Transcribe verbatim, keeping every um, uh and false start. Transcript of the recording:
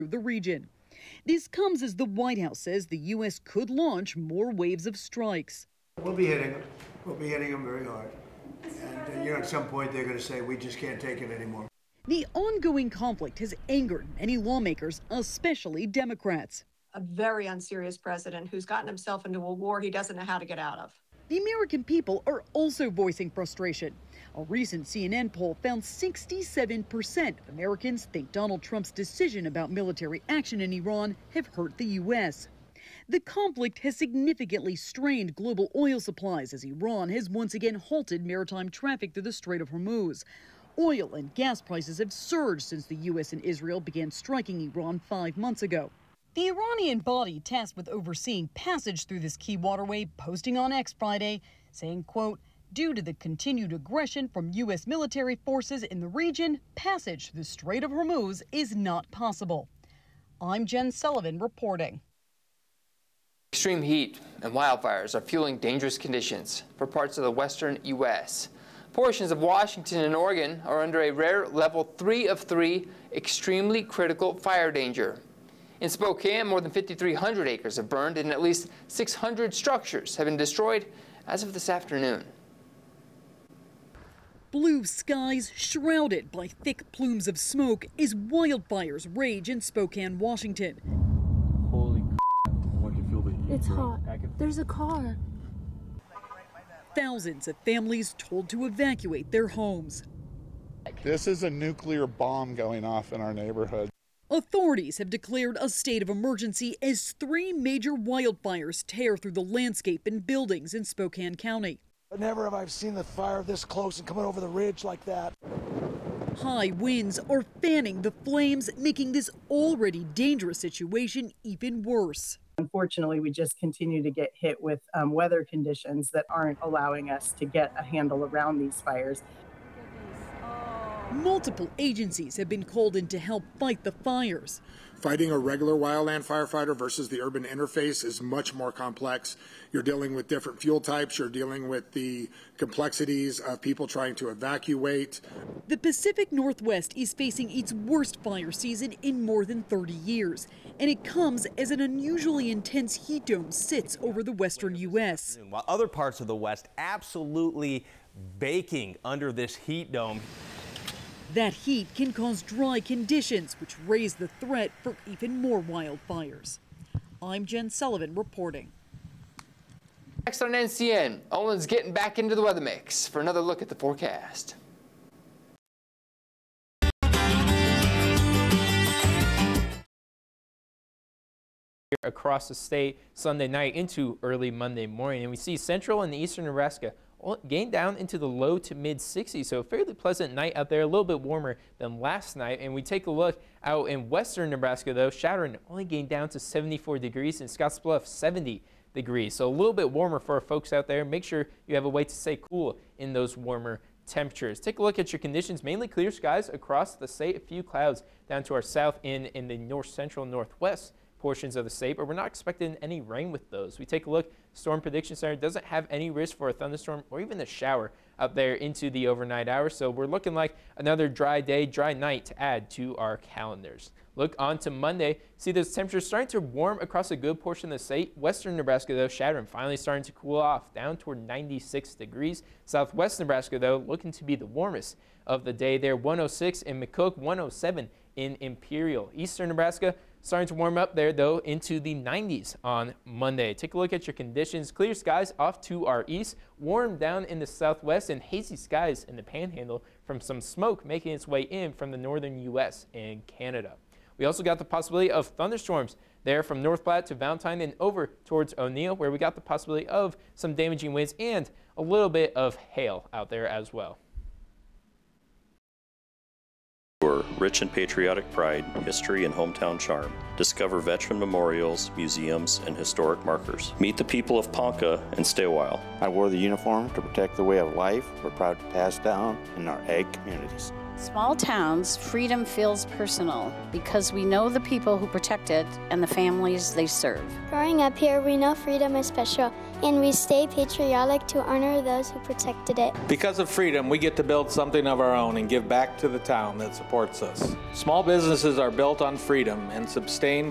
the region. This comes as the White House says the U S could launch more waves of strikes. We'll be hitting them. We'll be hitting them very hard. And, uh, you know, at some point they're going to say, we just can't take it anymore. The ongoing conflict has angered many lawmakers, especially Democrats. A very unserious president who's gotten himself into a war he doesn't know how to get out of. The American people are also voicing frustration. A recent C N N poll found sixty-seven percent of Americans think Donald Trump's decision about military action in Iran have hurt the U S. The conflict has significantly strained global oil supplies as Iran has once again halted maritime traffic through the Strait of Hormuz. Oil and gas prices have surged since the U S and Israel began striking Iran five months ago. The Iranian body tasked with overseeing passage through this key waterway posting on X Friday, saying, quote, due to the continued aggression from U S military forces in the region, passage through the Strait of Hormuz is not possible. I'm Jen Sullivan reporting. Extreme heat and wildfires are fueling dangerous conditions for parts of the western U S Portions of Washington and Oregon are under a rare level three of three extremely critical fire danger. In Spokane, more than fifty-three hundred acres have burned and at least six hundred structures have been destroyed as of this afternoon. Blue skies shrouded by thick plumes of smoke as wildfires rage in Spokane, Washington. Holy crap. I can feel the heat. It's hot. There's a car. Thousands of families told to evacuate their homes. This is a nuclear bomb going off in our neighborhood. Authorities have declared a state of emergency as three major wildfires tear through the landscape and buildings in Spokane County. Never have I seen the fire this close and coming over the ridge like that. High winds are fanning the flames, making this already dangerous situation even worse. Unfortunately, we just continue to get hit with um, weather conditions that aren't allowing us to get a handle around these fires. Multiple agencies have been called in to help fight the fires. Fighting a regular wildland firefighter versus the urban interface is much more complex. You're dealing with different fuel types. You're dealing with the complexities of people trying to evacuate. The Pacific Northwest is facing its worst fire season in more than thirty years, and it comes as an unusually intense heat dome sits over the western U S. While other parts of the West absolutely baking under this heat dome. That heat can cause dry conditions, which raise the threat for even more wildfires. I'm Jen Sullivan reporting. Next on N C N, Olin's getting back into the weather mix for another look at the forecast. Across the state Sunday night into early Monday morning, and we see central and eastern Nebraska gain down into the low to mid sixties, so a fairly pleasant night out there, a little bit warmer than last night. And we take a look out in western Nebraska, though, Chadron only gained down to seventy-four degrees, and Scottsbluff seventy degrees, so a little bit warmer for our folks out there. Make sure you have a way to stay cool in those warmer temperatures. Take a look at your conditions. Mainly clear skies across the state, a few clouds down to our south in in the north central northwest portions of the state, but we're not expecting any rain with those. We take a look, Storm Prediction Center doesn't have any risk for a thunderstorm or even a shower out there into the overnight hours, so we're looking like another dry day, dry night to add to our calendars. Look on to Monday, see those temperatures starting to warm across a good portion of the state. Western Nebraska, though, Chadron finally starting to cool off down toward ninety-six degrees. Southwest Nebraska, though, looking to be the warmest of the day there, one oh six in McCook, one oh seven in Imperial. Eastern Nebraska starting to warm up there, though, into the nineties on Monday. Take a look at your conditions. Clear skies off to our east, warm down in the southwest, and hazy skies in the panhandle from some smoke making its way in from the northern U S and Canada. We also got the possibility of thunderstorms there from North Platte to Valentine and over towards O'Neill, where we got the possibility of some damaging winds and a little bit of hail out there as well. Rich in patriotic pride, history, and hometown charm. Discover veteran memorials, museums, and historic markers. Meet the people of Ponca and stay a while. I wore the uniform to protect the way of life we're proud to pass down in our ag communities. Small towns, freedom feels personal because we know the people who protect it and the families they serve. Growing up here, we know freedom is special, and we stay patriotic to honor those who protected it. Because of freedom, we get to build something of our own and give back to the town that supports us. Small businesses are built on freedom and sustained